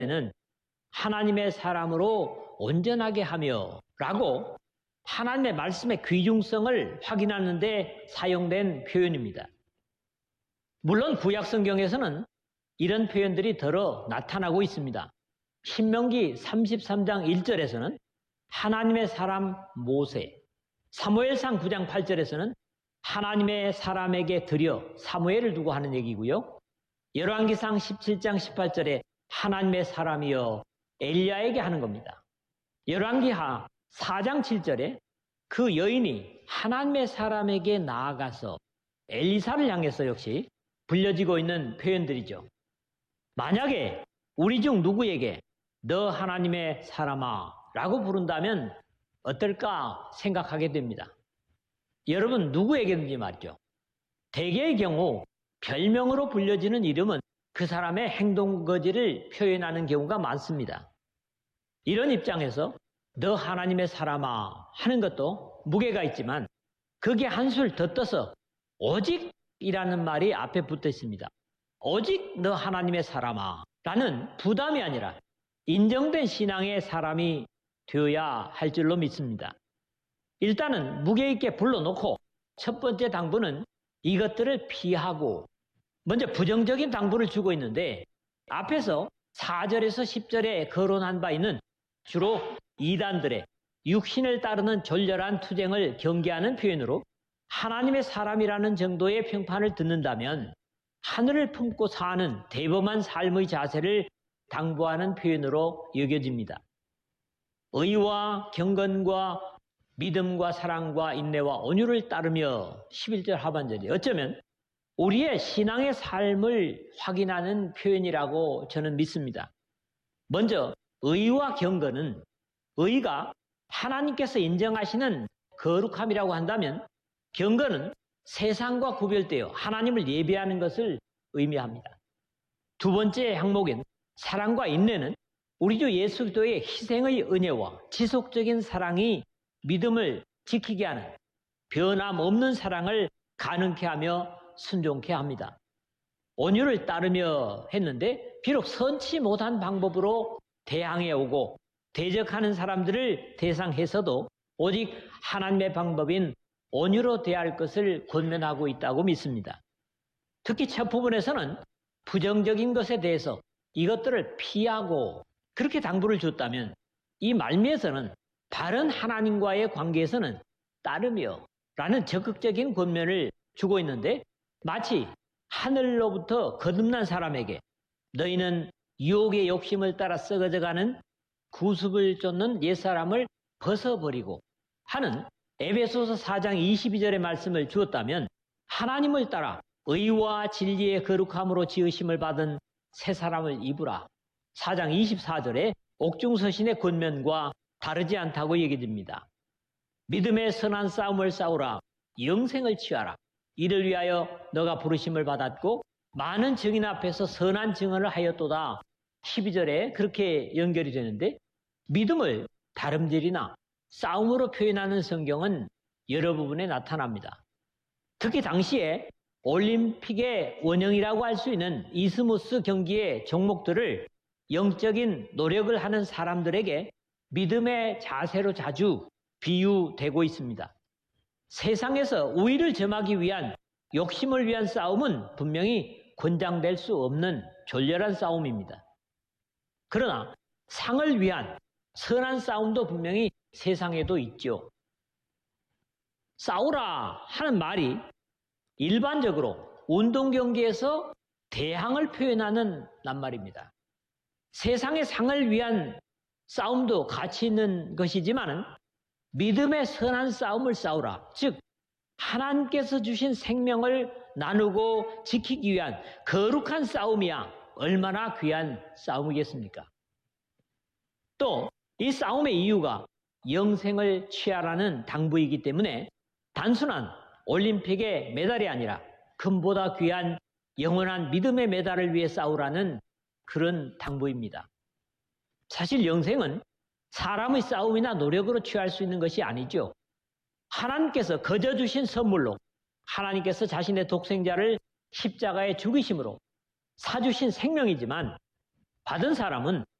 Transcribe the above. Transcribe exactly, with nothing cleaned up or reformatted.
때는 하나님의 사람으로 온전하게 하며 라고 하나님의 말씀의 귀중성을 확인하는 데 사용된 표현입니다. 물론 구약 성경에서는 이런 표현들이 더러 나타나고 있습니다. 신명기 삼십삼 장 일 절에서는 하나님의 사람 모세, 사무엘상 구 장 팔 절에서는 하나님의 사람에게 드려 사무엘을 두고 하는 얘기고요. 열왕기상 십칠 장 십팔 절에 하나님의 사람이여 엘리야에게 하는 겁니다. 열왕기하 사 장 칠 절에 그 여인이 하나님의 사람에게 나아가서 엘리사를 향해서 역시 불려지고 있는 표현들이죠. 만약에 우리 중 누구에게 너 하나님의 사람아 라고 부른다면 어떨까 생각하게 됩니다. 여러분 누구에게든지 말이죠. 대개의 경우 별명으로 불려지는 이름은 그 사람의 행동 거지를 표현하는 경우가 많습니다. 이런 입장에서 너 하나님의 사람아 하는 것도 무게가 있지만 거기에 한술 더 떠서 오직이라는 말이 앞에 붙어 있습니다. 오직 너 하나님의 사람아 라는 부담이 아니라 인정된 신앙의 사람이 되어야 할 줄로 믿습니다. 일단은 무게 있게 불러놓고 첫 번째 당부는 이것들을 피하고 먼저 부정적인 당부를 주고 있는데 앞에서 사 절에서 십 절에 거론한 바 있는 주로 이단들의 육신을 따르는 졸렬한 투쟁을 경계하는 표현으로 하나님의 사람이라는 정도의 평판을 듣는다면 하늘을 품고 사는 대범한 삶의 자세를 당부하는 표현으로 여겨집니다. 의와 경건과 믿음과 사랑과 인내와 온유를 따르며 십일 절 하반절이 어쩌면 우리의 신앙의 삶을 확인하는 표현이라고 저는 믿습니다. 먼저 의와 경건은 의가 하나님께서 인정하시는 거룩함이라고 한다면 경건은 세상과 구별되어 하나님을 예배하는 것을 의미합니다. 두 번째 항목인 사랑과 인내는 우리 주 예수 그리스도의 희생의 은혜와 지속적인 사랑이 믿음을 지키게 하는 변함없는 사랑을 가능케 하며 순종케 합니다. 온유를 따르며 했는데 비록 선치 못한 방법으로 대항해 오고 대적하는 사람들을 대상해서도 오직 하나님의 방법인 온유로 대할 것을 권면하고 있다고 믿습니다. 특히 첫 부분에서는 부정적인 것에 대해서 이것들을 피하고 그렇게 당부를 줬다면 이 말미에서는 바른 하나님과의 관계에서는 따르며 라는 적극적인 권면을 주고 있는데 마치 하늘로부터 거듭난 사람에게 너희는 유혹의 욕심을 따라 썩어져가는 구습을 쫓는 옛사람을 벗어버리고 하는 에베소서 사 장 이십이 절의 말씀을 주었다면 하나님을 따라 의와 진리의 거룩함으로 지으심을 받은 새 사람을 입으라. 사 장 이십사 절에 옥중서신의 권면과 다르지 않다고 얘기됩니다. 믿음의 선한 싸움을 싸우라. 영생을 취하라. 이를 위하여 너가 부르심을 받았고 많은 증인 앞에서 선한 증언을 하였도다. 십이 절에 그렇게 연결이 되는데 믿음을 다름질이나 싸움으로 표현하는 성경은 여러 부분에 나타납니다. 특히 당시에 올림픽의 원형이라고 할 수 있는 이스무스 경기의 종목들을 영적인 노력을 하는 사람들에게 믿음의 자세로 자주 비유되고 있습니다. 세상에서 우위를 점하기 위한 욕심을 위한 싸움은 분명히 권장될 수 없는 졸렬한 싸움입니다. 그러나 상을 위한 선한 싸움도 분명히 세상에도 있죠. 싸우라 하는 말이 일반적으로 운동 경기에서 대항을 표현하는 낱말입니다. 세상의 상을 위한 싸움도 가치 있는 것이지만 믿음의 선한 싸움을 싸우라. 즉 하나님께서 주신 생명을 나누고 지키기 위한 거룩한 싸움이야 얼마나 귀한 싸움이겠습니까? 또 이 싸움의 이유가 영생을 취하라는 당부이기 때문에 단순한 올림픽의 메달이 아니라 금보다 귀한 영원한 믿음의 메달을 위해 싸우라는 그런 당부입니다. 사실 영생은 사람의 싸움이나 노력으로 취할 수 있는 것이 아니죠. 하나님께서 거저 주신 선물로 하나님께서 자신의 독생자를 십자가에 죽이심으로 사주신 생명이지만 받은 사람은